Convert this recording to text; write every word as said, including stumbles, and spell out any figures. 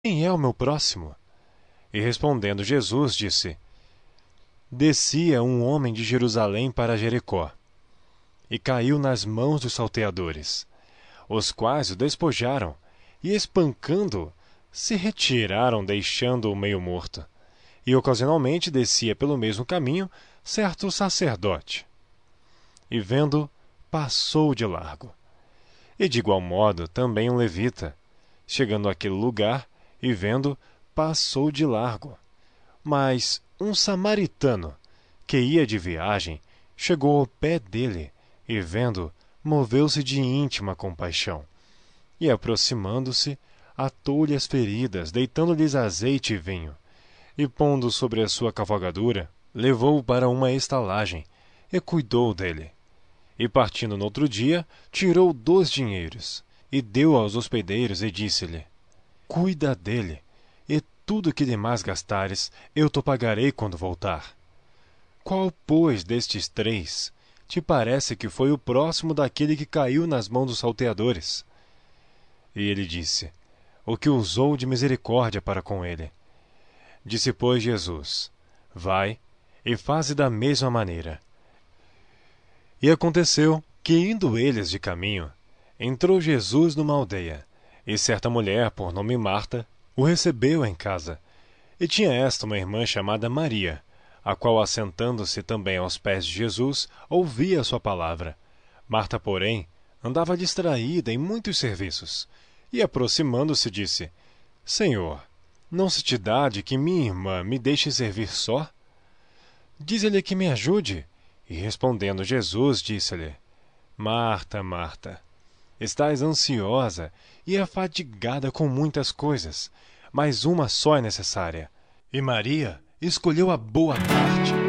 quem é o meu próximo? E respondendo Jesus, disse: Descia um homem de Jerusalém para Jericó, e caiu nas mãos dos salteadores, os quais o despojaram, e espancando-o, se retiraram, deixando-o meio morto. E ocasionalmente descia pelo mesmo caminho certo sacerdote, e vendo, passou de largo. E de igual modo também um levita, chegando àquele lugar, e vendo, passou de largo. Mas um samaritano, que ia de viagem, chegou ao pé dele, e vendo, moveu-se de íntima compaixão. E aproximando-se, atou-lhe as feridas, deitando-lhes azeite e vinho. E pondo sobre a sua cavalgadura, levou-o para uma estalagem, e cuidou dele. E partindo no outro dia, tirou dois dinheiros, e deu aos hospedeiros, e disse-lhe: Cuida dele, e tudo que demais gastares, eu te pagarei quando voltar. Qual, pois, destes três, te parece que foi o próximo daquele que caiu nas mãos dos salteadores? E ele disse: O que usou de misericórdia para com ele. Disse, pois, Jesus: Vai, e faze da mesma maneira. E aconteceu que, indo eles de caminho, entrou Jesus numa aldeia, e certa mulher, por nome Marta, o recebeu em casa. E tinha esta uma irmã chamada Maria, a qual, assentando-se também aos pés de Jesus, ouvia a sua palavra. Marta, porém, andava distraída em muitos serviços, e aproximando-se disse: Senhor, não se te dá de que minha irmã me deixe servir só? Dize-lhe que me ajude. E respondendo Jesus, disse-lhe: Marta, Marta, estás ansiosa e afadigada com muitas coisas, mas uma só é necessária. E Maria escolheu a boa parte,